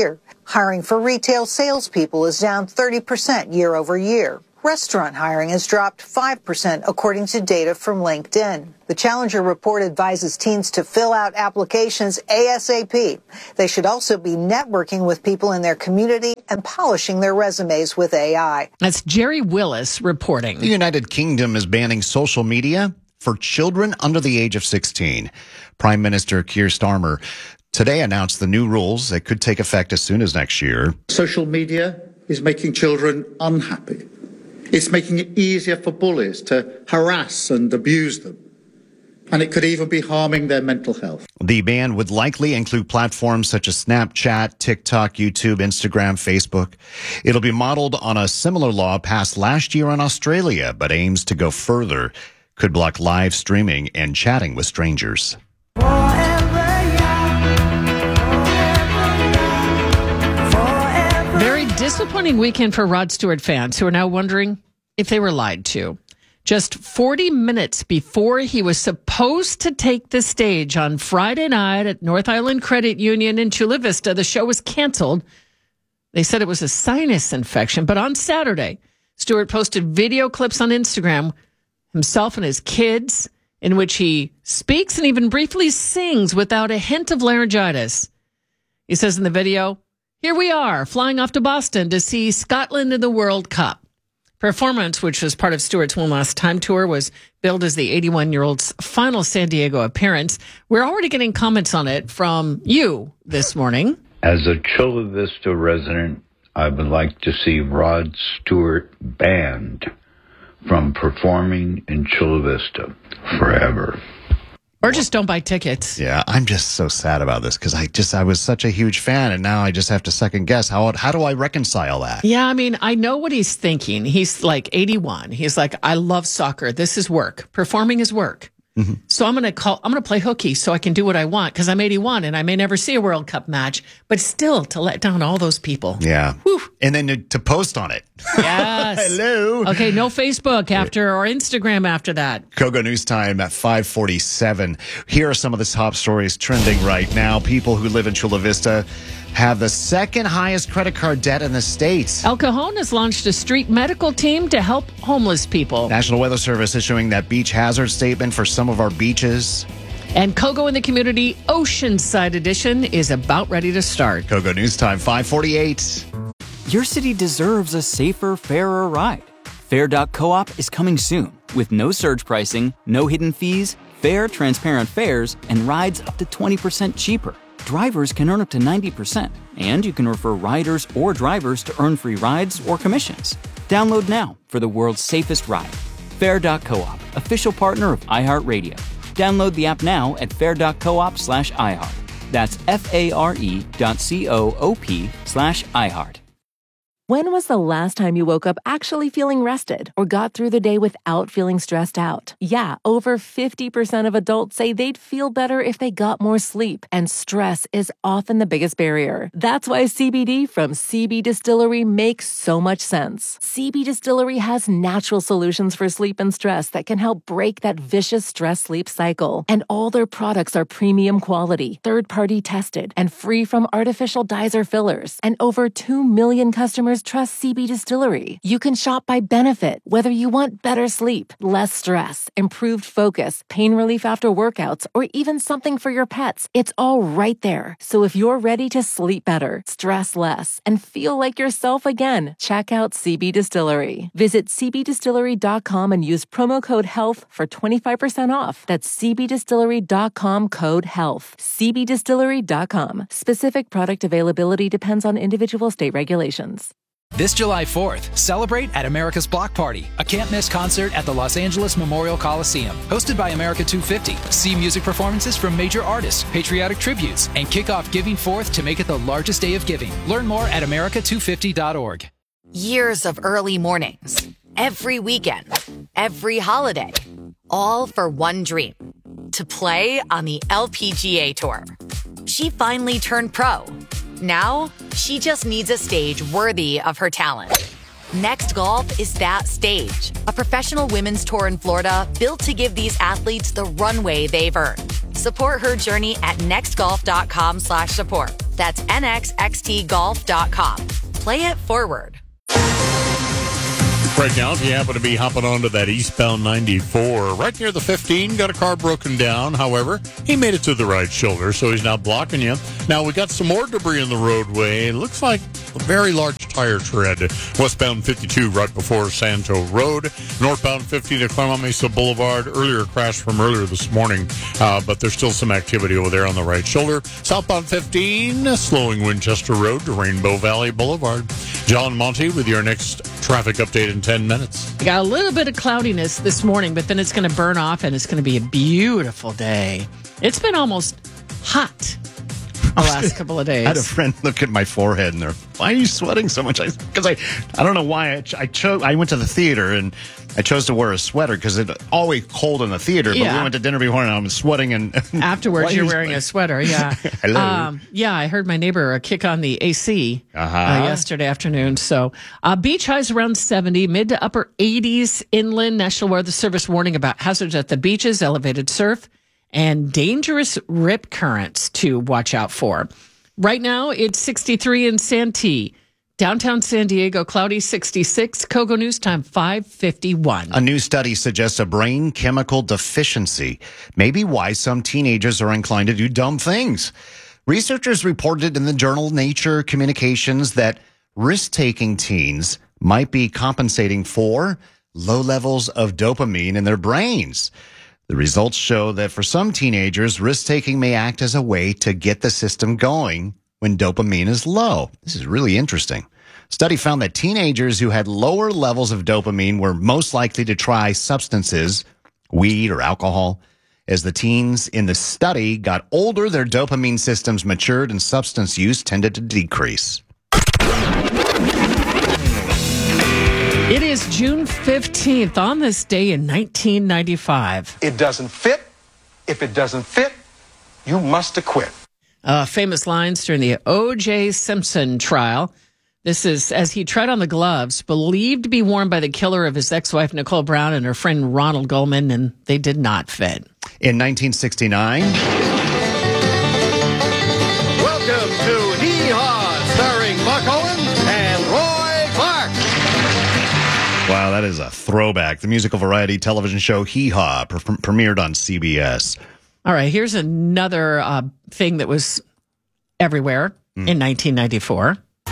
Hiring for retail salespeople is down thirty percent year over year. Restaurant hiring has dropped five percent, according to data from LinkedIn. The Challenger report advises teens to fill out applications ASAP. They should also be networking with people in their community and polishing their resumes with A I. That's Jerry Willis reporting. The United Kingdom is banning social media for children under the age of sixteen. Prime Minister Keir Starmer today announced the new rules that could take effect as soon as next year. Social media is making children unhappy. It's making it easier for bullies to harass and abuse them. And it could even be harming their mental health. The ban would likely include platforms such as Snapchat, TikTok, YouTube, Instagram, Facebook. It'll be modeled on a similar law passed last year in Australia, but aims to go further. Could block live streaming and chatting with strangers. Very disappointing weekend for Rod Stewart fans who are now wondering if they were lied to. Just forty minutes before he was supposed to take the stage on Friday night at North Island Credit Union in Chula Vista, the show was canceled. They said it was a sinus infection, but on Saturday, Stewart posted video clips on Instagram, himself and his kids, in which he speaks and even briefly sings without a hint of laryngitis. He says in the video, "Here we are, flying off to Boston to see Scotland in the World Cup." Performance, which was part of Stewart's One Last Time tour, was billed as the eighty-one-year-old's final San Diego appearance. We're already getting comments on it from you this morning. As a Chula Vista resident, I would like to see Rod Stewart banned from performing in Chula Vista forever. Or just don't buy tickets. Yeah, I'm just so sad about this because I just I was such a huge fan, and now I just have to second guess how how do I reconcile that? Yeah, I mean, I know what he's thinking. He's like eighty-one. He's like, I love soccer. This is work. Performing is work. Mm-hmm. So I'm gonna call. I'm gonna play hooky so I can do what I want because I'm eighty-one and I may never see a World Cup match. But still, to let down all those people. Yeah, Whew. And then to, to post on it. Yes. Hello. Okay, no Facebook after or Instagram after that. Kogo News Time at five forty-seven. Here are some of the top stories trending right now. People who live in Chula Vista have the second highest credit card debt in the States. El Cajon has launched a street medical team to help homeless people. National Weather Service issuing that beach hazard statement for some of our beaches. And Kogo in the Community Oceanside Edition is about ready to start. Kogo News Time, five forty-eight. Your city deserves a safer, fairer ride. Fair dot coop is coming soon with no surge pricing, no hidden fees, fair, transparent fares, and rides up to twenty percent cheaper. Drivers can earn up to ninety percent, and you can refer riders or drivers to earn free rides or commissions. Download now for the world's safest ride. Fair dot coop, official partner of iHeartRadio. Download the app now at fair dot coop slash iHeart. That's F-A-R-E dot C-O-O-P slash iHeart. When was the last time you woke up actually feeling rested or got through the day without feeling stressed out? Yeah, over fifty percent of adults say they'd feel better if they got more sleep, and stress is often the biggest barrier. That's why C B D from C B Distillery makes so much sense. C B Distillery has natural solutions for sleep and stress that can help break that vicious stress-sleep cycle. And all their products are premium quality, third-party tested, and free from artificial dyes or fillers. And over two million customers trust C B Distillery. You can shop by benefit, whether you want better sleep, less stress, improved focus, pain relief after workouts, or even something for your pets. It's all right there. So if you're ready to sleep better, stress less, and feel like yourself again, check out C B Distillery. Visit c b distillery dot com and use promo code HEALTH for twenty-five percent off. That's c b distillery dot com code HEALTH. c b distillery dot com. Specific product availability depends on individual state regulations. This July fourth, celebrate at America's Block Party, a can't-miss concert at the Los Angeles Memorial Coliseum. Hosted by America two fifty. See music performances from major artists, patriotic tributes, and kick off Giving Forth to make it the largest day of giving. Learn more at america two fifty dot org. Years of early mornings, every weekend, every holiday, all for one dream, to play on the L P G A Tour. She finally turned pro. Now, she just needs a stage worthy of her talent. Next Golf is that stage, a professional women's tour in Florida built to give these athletes the runway they've earned. Support her journey at nextgolf dot com slash support. That's N X X T golf dot com. Play it forward. Right now, if you happen to be hopping onto that eastbound ninety-four, right near the fifteen, got a car broken down. However, he made it to the right shoulder, so he's not blocking you. Now, we got some more debris in the roadway. It looks like a very large tire tread. Westbound fifty-two, right before Santo Road. Northbound fifty to Claremont Mesa Boulevard. Earlier crash from earlier this morning, uh, but there's still some activity over there on the right shoulder. Southbound fifteen, slowing Winchester Road to Rainbow Valley Boulevard. John Monty with your next traffic update in ten minutes. We got a little bit of cloudiness this morning, but then it's going to burn off and it's going to be a beautiful day. It's been almost hot the last couple of days. I had a friend look at my forehead and they're, why are you sweating so much? Because I, I, I don't know why. I, I chose. I went to the theater and I chose to wear a sweater because it's always cold in the theater. But Yeah. we went to dinner before and I was sweating. And Afterwards, Why you're you- wearing a sweater. Yeah. Hello. Um, yeah, I heard my neighbor uh, kick on the A C Uh-huh. uh, yesterday afternoon. So uh, beach highs around seventy, mid to upper eighties inland. National Weather Service warning about hazards at the beaches, elevated surf, and dangerous rip currents to watch out for. Right now, it's sixty-three in Santee. Downtown San Diego, cloudy sixty-six. Kogo News Time, five fifty-one. A new study suggests a brain chemical deficiency may be why some teenagers are inclined to do dumb things. Researchers reported in the journal Nature Communications that risk-taking teens might be compensating for low levels of dopamine in their brains. The results show that for some teenagers, risk-taking may act as a way to get the system going when dopamine is low. This is really interesting. Study found that teenagers who had lower levels of dopamine were most likely to try substances, weed or alcohol. As the teens in the study got older, their dopamine systems matured and substance use tended to decrease. It is June fifteenth on this day in nineteen ninety-five. It doesn't fit. If it doesn't fit, you must acquit. Uh, famous lines during the O J Simpson trial. This is as he tried on the gloves believed to be worn by the killer of his ex-wife Nicole Brown and her friend Ronald Goldman, and they did not fit. In nineteen sixty-nine, Welcome to Hee Haw, starring Buck Owens and Roy Clark. wow, that is a throwback. The musical variety television show Hee Haw pre- premiered on C B S. All right, here's another uh, thing that was everywhere Mm. in nineteen ninety-four.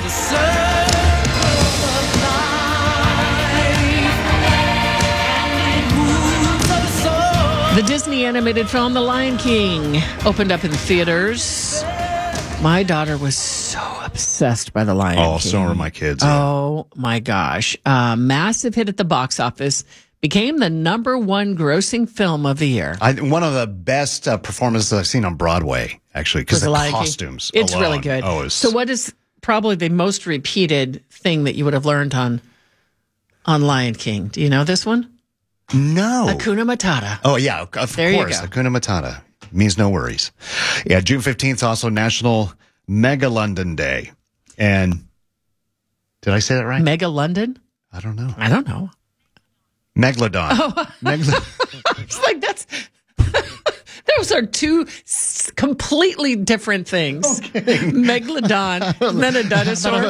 The Disney animated film The Lion King opened up in theaters. My daughter was so obsessed by The Lion Oh, King. so are my kids. Oh, my gosh. Uh, massive hit at the box office. Became the number one grossing film of the year. I, one of the best uh, performances I've seen on Broadway, actually, because Was the The Lion King? costumes. It's alone. really good. Oh, it was So what is probably the most repeated thing that you would have learned on on Lion King? Do you know this one? No. Hakuna Matata. Oh, yeah, of There you course. go. Hakuna Matata. Means no worries. Yeah, June fifteenth, also National Mega London Day. And did I say that right? Mega London? I don't know. I don't know. Megalodon. Oh. Megalodon. It's like that's those are two s- completely different things. Megalodon, then a dinosaur.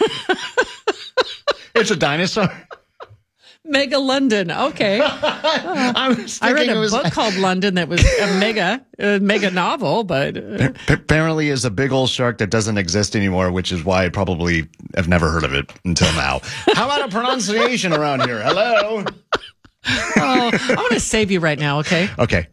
It's a dinosaur. Mega London. Okay. I, was I read thinking a it was- book called London that was a mega, a mega novel, but uh, P- apparently is a big old shark that doesn't exist anymore, which is why I probably have never heard of it until now. How about a pronunciation around here? Hello? oh, I want to save you right now, okay? Okay.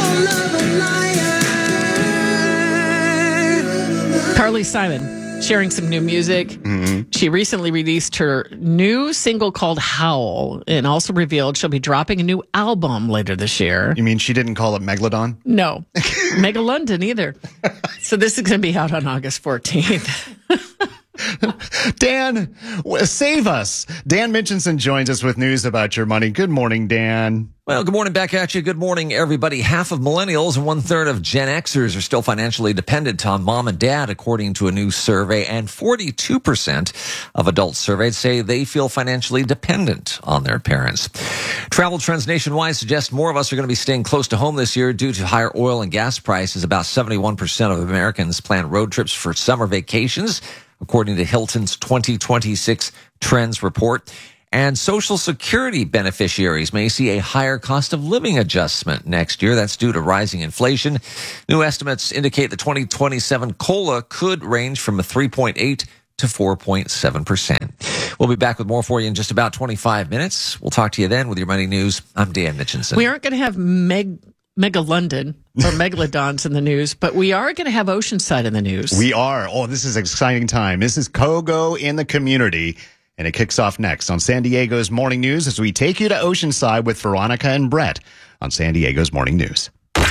Carly Simon sharing some new music. Mm-hmm. She recently released her new single called Howl and also revealed she'll be dropping a new album later this year. You mean she didn't call it Megalodon? No, Mega London either. So this is going to be out on August fourteenth. Dan, w- save us. Dan Mitchinson joins us with news about your money. Good morning, Dan. Well, good morning back at you. Good morning, everybody. Half of millennials and one third of Gen Xers are still financially dependent on mom and dad, according to a new survey. And forty-two percent of adults surveyed say they feel financially dependent on their parents. Travel trends nationwide suggest more of us are going to be staying close to home this year due to higher oil and gas prices. About seventy-one percent of Americans plan road trips for summer vacations, according to Hilton's twenty twenty-six Trends Report. And Social Security beneficiaries may see a higher cost of living adjustment next year. That's due to rising inflation. New estimates indicate the twenty twenty-seven COLA could range from a three point eight to four point seven percent. We'll be back with more for you in just about twenty-five minutes. We'll talk to you then with your money news. I'm Dan Mitchinson. We aren't going to have Meg, Mega London or Megalodons in the news, but we are going to have Oceanside in the news. We are. Oh, this is an exciting time. This is Kogo in the community. And it kicks off next on San Diego's Morning News as we take you to Oceanside with Veronica and Brett on San Diego's Morning News.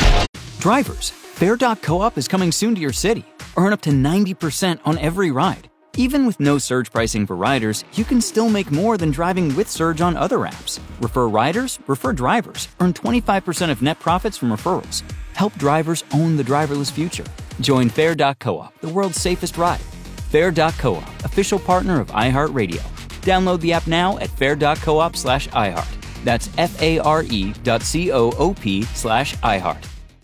Drivers, Fair dot co-op is coming soon to your city. Earn up to ninety percent on every ride. Even with no surge pricing for riders, you can still make more than driving with Surge on other apps. Refer riders, refer drivers. Earn twenty-five percent of net profits from referrals. Help drivers own the driverless future. Join Fair dot co-op, the world's safest ride. Fair dot co-op, official partner of iHeartRadio. Download the app now at fair dot coop slash iHeart. That's F-A-R-E dot C-O-O-P slash iHeart.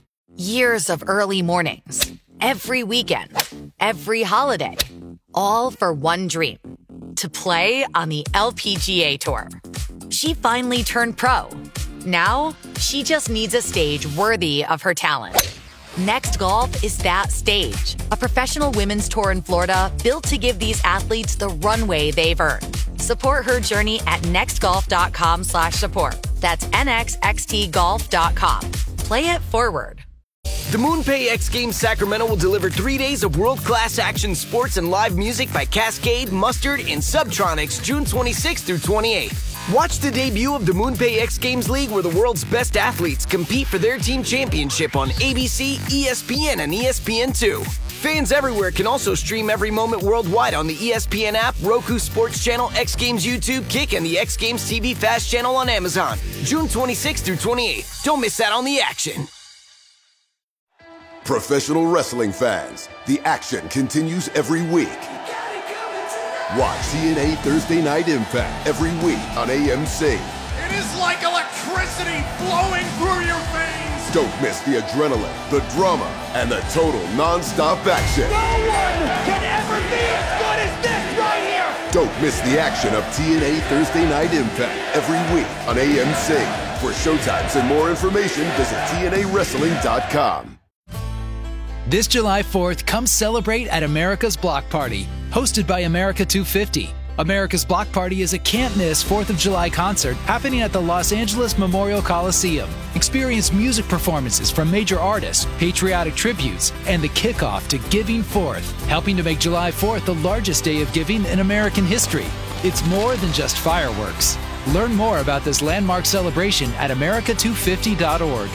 Years of early mornings, every weekend, every holiday, all for one dream, to play on the L P G A Tour. She finally turned pro. Now, she just needs a stage worthy of her talent. Next Golf is that stage, a professional women's tour in Florida built to give these athletes the runway they've earned. Support her journey at nextgolf.com slash support. That's N X X T golf dot com. Play it forward. The MoonPay X Games Sacramento will deliver three days of world-class action sports and live music by Cascade, Mustard, and Subtronics June twenty-sixth through twenty-eighth. Watch the debut of the MoonPay X Games League where the world's best athletes compete for their team championship on A B C, E S P N, and E S P N two. Fans everywhere can also stream every moment worldwide on the E S P N app, Roku Sports Channel, X Games YouTube, Kick, and the X Games T V Fast Channel on Amazon. June twenty-sixth through twenty-eighth. Don't miss out on the action. Professional wrestling fans, the action continues every week. Watch T N A Thursday Night Impact every week on A M C. It is like electricity flowing through your veins. Don't miss the adrenaline, the drama, and the total non-stop action. No one can ever be as good as this right here. Don't miss the action of T N A Thursday Night Impact every week on A M C. For showtimes and more information, visit T N A wrestling dot com. This July fourth, come celebrate at America's Block Party, hosted by America two fifty. America's Block Party is a can't-miss fourth of July concert happening at the Los Angeles Memorial Coliseum. Experience music performances from major artists, patriotic tributes, and the kickoff to Giving Fourth, helping to make July fourth the largest day of giving in American history. It's more than just fireworks. Learn more about this landmark celebration at America two fifty dot org.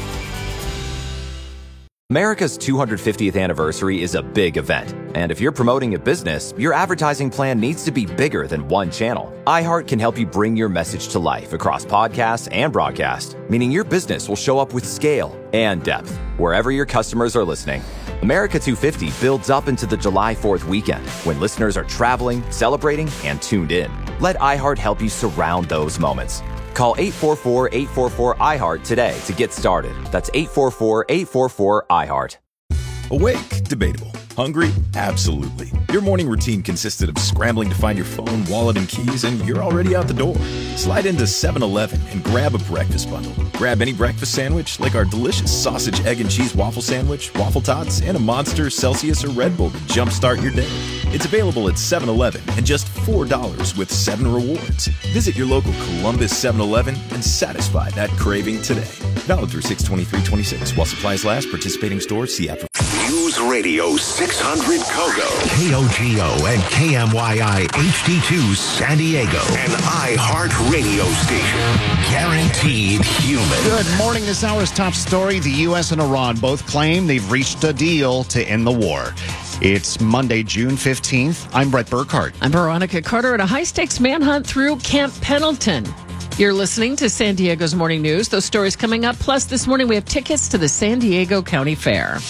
America's two hundred fiftieth anniversary is a big event, and if you're promoting a business, your advertising plan needs to be bigger than one channel. iHeart can help you bring your message to life across podcasts and broadcast, meaning your business will show up with scale and depth wherever your customers are listening. America two fifty builds up into the July fourth weekend when listeners are traveling, celebrating, and tuned in. Let iHeart help you surround those moments. Call eight four four, eight four four, I heart today to get started. That's eight four four, eight four four, I heart. Awake? Debatable. Hungry? Absolutely. Your morning routine consisted of scrambling to find your phone, wallet, and keys, and you're already out the door. Slide into seven eleven and grab a breakfast bundle. Grab any breakfast sandwich, like our delicious sausage, egg, and cheese waffle sandwich, waffle tots, and a Monster, Celsius, or Red Bull to jumpstart your day. It's available at seven eleven and just four dollars with seven rewards. Visit your local Columbus seven eleven and satisfy that craving today. Valid through six twenty-three twenty-six. While supplies last, participating stores, see app. News Radio six hundred Kogo, K O G O and K M Y I H D two San Diego, an iHeart radio station. Guaranteed human. Good morning. This hour's top story. The U S and Iran both claim they've reached a deal to end the war. It's Monday, June fifteenth. I'm Brett Burkhardt. I'm Veronica Carter at a high-stakes manhunt through Camp Pendleton. You're listening to San Diego's Morning News. Those stories coming up. Plus, this morning we have tickets to the San Diego County Fair.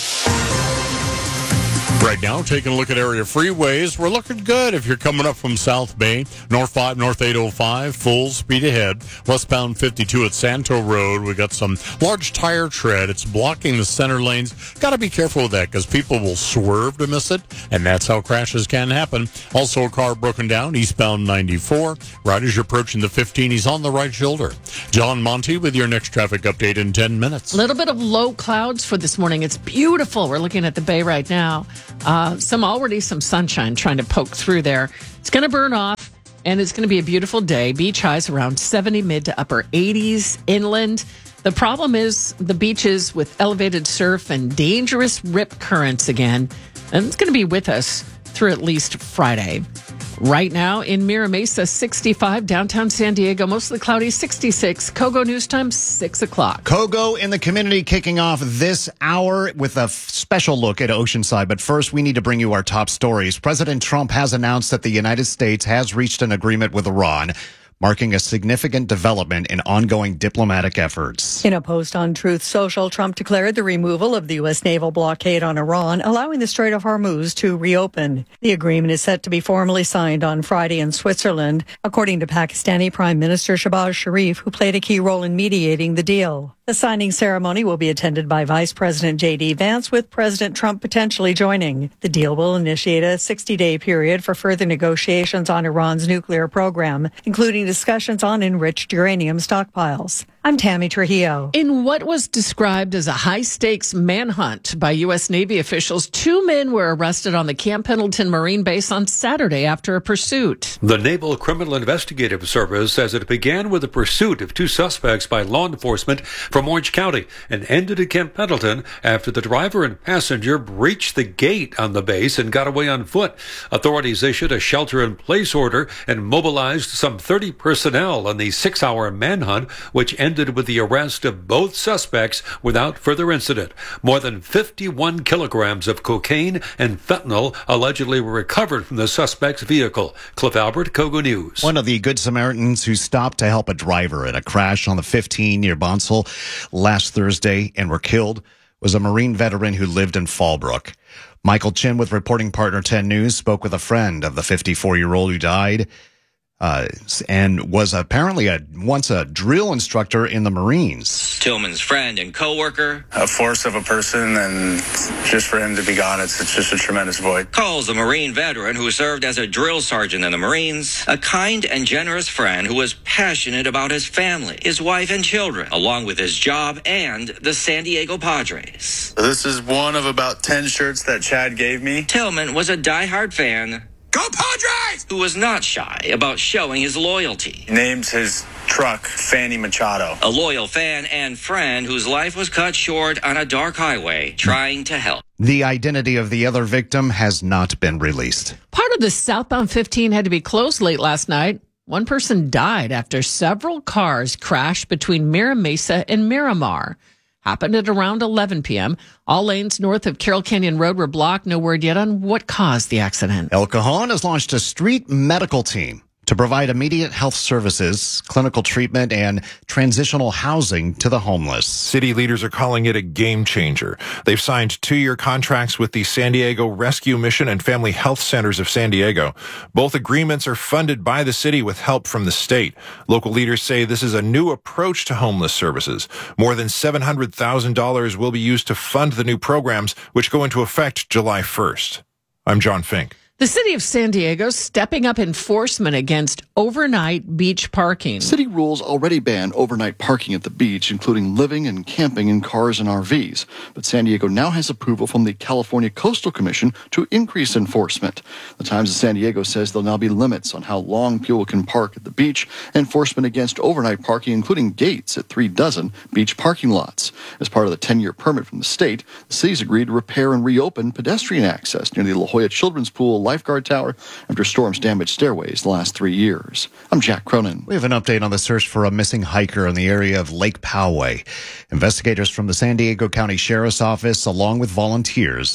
Right now, taking a look at area freeways, we're looking good if you're coming up from South Bay. North five, North eight oh five, full speed ahead. Westbound fifty-two at Santo Road, we got some large tire tread. It's blocking the center lanes. Got to be careful with that because people will swerve to miss it, and that's how crashes can happen. Also, a car broken down eastbound ninety-four. Right as you're approaching the fifteen, he's on the right shoulder. John Monty with your next traffic update in ten minutes. A little bit of low clouds for this morning. It's beautiful. We're looking at the bay right now. Uh, some already some sunshine trying to poke through there. It's going to burn off, and it's going to be a beautiful day. Beach highs around seventy, mid to upper eighties inland. The problem is the beaches with elevated surf and dangerous rip currents again, and it's going to be with us through at least Friday. Right now in Mira Mesa, sixty-five, downtown San Diego, mostly cloudy, sixty-six. Kogo News Time, six o'clock. Kogo in the community kicking off this hour with a f- special look at Oceanside. But first, we need to bring you our top stories. President Trump has announced that the United States has reached an agreement with Iran, marking a significant development in ongoing diplomatic efforts. In a post on Truth Social, Trump declared the removal of the U S naval blockade on Iran, allowing the Strait of Hormuz to reopen. The agreement is set to be formally signed on Friday in Switzerland, according to Pakistani Prime Minister Shehbaz Sharif, who played a key role in mediating the deal. The signing ceremony will be attended by Vice President J D Vance, with President Trump potentially joining. The deal will initiate a sixty-day period for further negotiations on Iran's nuclear program, including discussions on enriched uranium stockpiles. I'm Tammy Trujillo. In what was described as a high-stakes manhunt by U S Navy officials, two men were arrested on the Camp Pendleton Marine Base on Saturday after a pursuit. The Naval Criminal Investigative Service says it began with a pursuit of two suspects by law enforcement from Orange County and ended at Camp Pendleton after the driver and passenger breached the gate on the base and got away on foot. Authorities issued a shelter-in-place order and mobilized some thirty personnel on the six-hour manhunt, which ended with the arrest of both suspects without further incident. More than fifty-one kilograms of cocaine and fentanyl allegedly were recovered from the suspect's vehicle. Cliff Albert, Kogo News. One of the Good Samaritans who stopped to help a driver in a crash on the fifteen near Bonsall last Thursday and were killed was a Marine veteran who lived in Fallbrook. Michael Chin with reporting partner ten News spoke with a friend of the fifty-four-year-old who died. Uh, and was apparently a once a drill instructor in the Marines. Tillman's friend and co-worker. A force of a person, and just for him to be gone, it's, it's just a tremendous void. Calls the Marine veteran who served as a drill sergeant in the Marines a kind and generous friend who was passionate about his family, his wife and children, along with his job and the San Diego Padres. This is one of about ten shirts that Chad gave me. Tillman was a diehard fan. Go Padres! Who was not shy about showing his loyalty. He names his truck Fanny Machado. A loyal fan and friend whose life was cut short on a dark highway trying to help. The identity of the other victim has not been released. Part of the southbound fifteen had to be closed late last night. One person died after several cars crashed between Mira Mesa and Miramar. Happened at around eleven p.m. All lanes north of Carroll Canyon Road were blocked. No word yet on what caused the accident. El Cajon has launched a street medical team to provide immediate health services, clinical treatment, and transitional housing to the homeless. City leaders are calling it a game changer. They've signed two-year contracts with the San Diego Rescue Mission and Family Health Centers of San Diego. Both agreements are funded by the city with help from the state. Local leaders say this is a new approach to homeless services. More than seven hundred thousand dollars will be used to fund the new programs, which go into effect July first. I'm John Fink. The city of San Diego stepping up enforcement against overnight beach parking. City rules already ban overnight parking at the beach, including living and camping in cars and R Vs. But San Diego now has approval from the California Coastal Commission to increase enforcement. The Times of San Diego says there'll now be limits on how long people can park at the beach, enforcement against overnight parking, including gates at three dozen beach parking lots. As part of the ten-year permit from the state, the city's agreed to repair and reopen pedestrian access near the La Jolla Children's Pool lifeguard tower after storms damaged stairways the last three years. I'm Jack Cronin. We have an update on the search for a missing hiker in the area of Lake Poway. Investigators from the San Diego County Sheriff's Office, along with volunteers,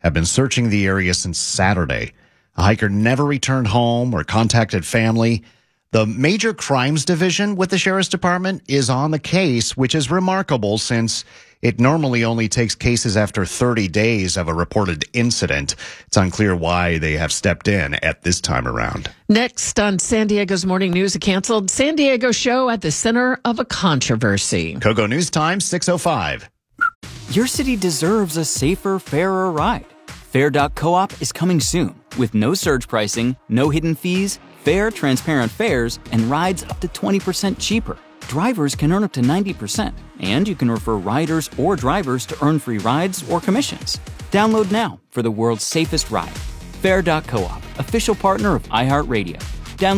have been searching the area since Saturday. A hiker never returned home or contacted family. The Major Crimes Division with the Sheriff's Department is on the case, which is remarkable since it normally only takes cases after thirty days of a reported incident. It's unclear why they have stepped in at this time around. Next on San Diego's Morning News, a canceled San Diego show at the center of a controversy. Kogo News Time, six oh five. Your city deserves a safer, fairer ride. Fair dot coop is coming soon with no surge pricing, no hidden fees, fair, transparent fares, and rides up to twenty percent cheaper. Drivers can earn up to ninety percent, and you can refer riders or drivers to earn free rides or commissions. Download now for the world's safest ride. Fair dot coop, official partner of iHeartRadio.